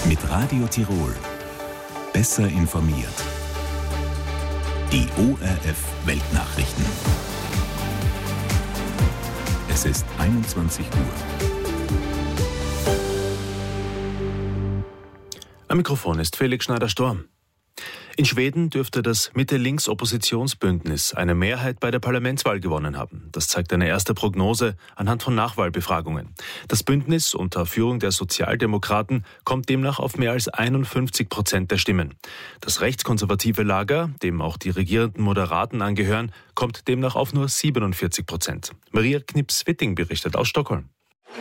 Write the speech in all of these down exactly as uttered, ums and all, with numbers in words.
Mit Radio Tirol. Besser informiert. Die O R F Weltnachrichten. Es ist einundzwanzig Uhr. Am Mikrofon ist Felix Schneider-Storm. In Schweden dürfte das Mitte-Links-Oppositionsbündnis eine Mehrheit bei der Parlamentswahl gewonnen haben. Das zeigt eine erste Prognose anhand von Nachwahlbefragungen. Das Bündnis unter Führung der Sozialdemokraten kommt demnach auf mehr als einundfünfzig Prozent der Stimmen. Das rechtskonservative Lager, dem auch die regierenden Moderaten angehören, kommt demnach auf nur siebenundvierzig Prozent. Maria Knips-Witting berichtet aus Stockholm.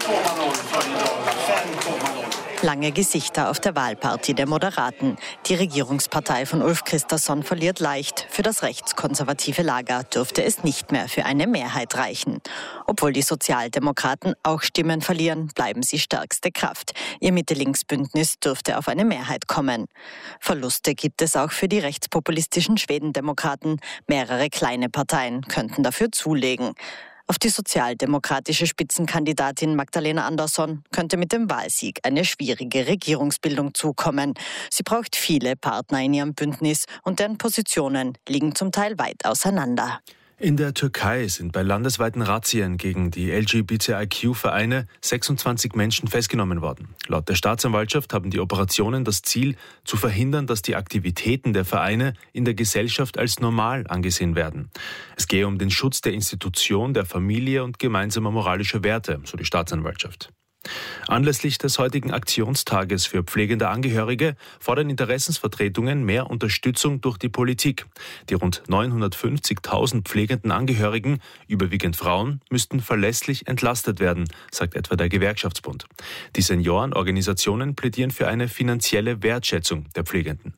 Lange Gesichter auf der Wahlparty der Moderaten. Die Regierungspartei von Ulf Kristersson verliert leicht. Für das rechtskonservative Lager dürfte es nicht mehr für eine Mehrheit reichen. Obwohl die Sozialdemokraten auch Stimmen verlieren, bleiben sie stärkste Kraft. Ihr Mitte-Links-Bündnis dürfte auf eine Mehrheit kommen. Verluste gibt es auch für die rechtspopulistischen Schwedendemokraten. Mehrere kleine Parteien könnten dafür zulegen. Auf die sozialdemokratische Spitzenkandidatin Magdalena Andersson könnte mit dem Wahlsieg eine schwierige Regierungsbildung zukommen. Sie braucht viele Partner in ihrem Bündnis und deren Positionen liegen zum Teil weit auseinander. In der Türkei sind bei landesweiten Razzien gegen die L G B T I Q-Vereine sechsundzwanzig Menschen festgenommen worden. Laut der Staatsanwaltschaft haben die Operationen das Ziel, zu verhindern, dass die Aktivitäten der Vereine in der Gesellschaft als normal angesehen werden. Es gehe um den Schutz der Institution, der Familie und gemeinsamer moralischer Werte, so die Staatsanwaltschaft. Anlässlich des heutigen Aktionstages für pflegende Angehörige fordern Interessensvertretungen mehr Unterstützung durch die Politik. Die rund neunhundertfünfzigtausend pflegenden Angehörigen, überwiegend Frauen, müssten verlässlich entlastet werden, sagt etwa der Gewerkschaftsbund. Die Seniorenorganisationen plädieren für eine finanzielle Wertschätzung der Pflegenden.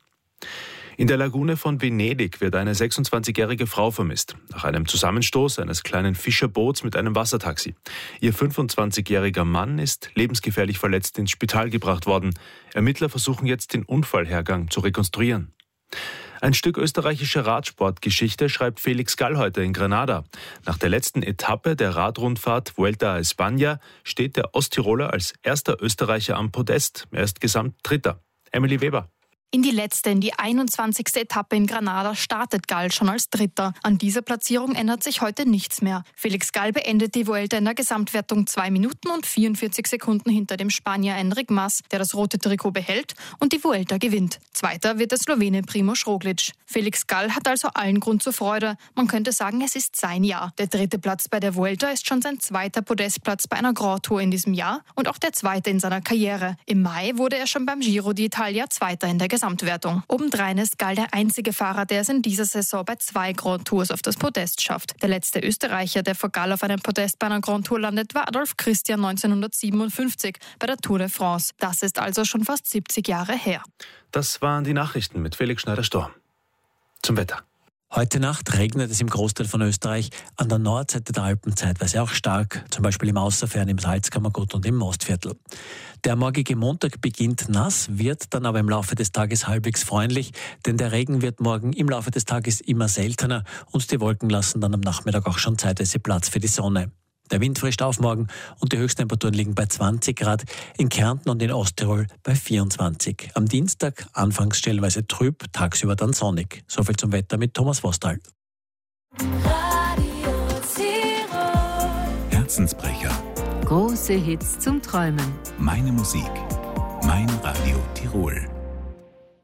In der Lagune von Venedig wird eine sechsundzwanzigjährige Frau vermisst, nach einem Zusammenstoß eines kleinen Fischerboots mit einem Wassertaxi. Ihr fünfundzwanzigjähriger Mann ist lebensgefährlich verletzt ins Spital gebracht worden. Ermittler versuchen jetzt, den Unfallhergang zu rekonstruieren. Ein Stück österreichische Radsportgeschichte schreibt Felix Gall heute in Granada. Nach der letzten Etappe der Radrundfahrt Vuelta a España steht der Osttiroler als erster Österreicher am Podest. Er ist gesamt Dritter. Emily Weber. In die letzte, in die einundzwanzigste Etappe in Granada startet Gall schon als Dritter. An dieser Platzierung ändert sich heute nichts mehr. Felix Gall beendet die Vuelta in der Gesamtwertung zwei Minuten und vierundvierzig Sekunden hinter dem Spanier Enric Mas, der das rote Trikot behält und die Vuelta gewinnt. Zweiter wird der Slowene Primož Roglič. Felix Gall hat also allen Grund zur Freude. Man könnte sagen, es ist sein Jahr. Der dritte Platz bei der Vuelta ist schon sein zweiter Podestplatz bei einer Grand Tour in diesem Jahr und auch der zweite in seiner Karriere. Im Mai wurde er schon beim Giro d'Italia Zweiter in der Gesamtwertung. Gesamtwertung. Obendrein ist Gall der einzige Fahrer, der es in dieser Saison bei zwei Grand Tours auf das Podest schafft. Der letzte Österreicher, der vor Gall auf einem Podest bei einer Grand Tour landet, war Adolf Christian neunzehnhundertsiebenundfünfzig bei der Tour de France. Das ist also schon fast siebzig Jahre her. Das waren die Nachrichten mit Felix Schneider-Storm. Zum Wetter. Heute Nacht regnet es im Großteil von Österreich, an der Nordseite der Alpen zeitweise auch stark, zum Beispiel im Außerfern, im Salzkammergut und im Mostviertel. Der morgige Montag beginnt nass, wird dann aber im Laufe des Tages halbwegs freundlich, denn der Regen wird morgen im Laufe des Tages immer seltener und die Wolken lassen dann am Nachmittag auch schon zeitweise Platz für die Sonne. Der Wind frischt auf morgen und die Höchsttemperaturen liegen bei zwanzig Grad, in Kärnten und in Osttirol bei vierundzwanzig. Am Dienstag anfangs stellenweise trüb, tagsüber dann sonnig. Soviel zum Wetter mit Thomas Vostal. Herzensbrecher. Große Hits zum Träumen. Meine Musik. Mein Radio Tirol.